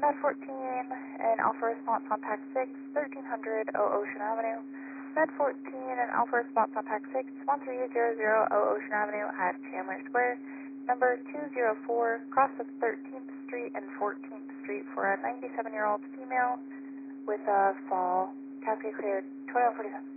Med 14 and Alpha Response on PAC 6, 1300 Ocean Avenue. Med 14 and Alpha Response on PAC 6, 1300 Ocean Avenue at Chandler Square. Number 204, cross of 13th Street and 14th Street for a 97-year-old female with a fall. Cascade cleared, 2147.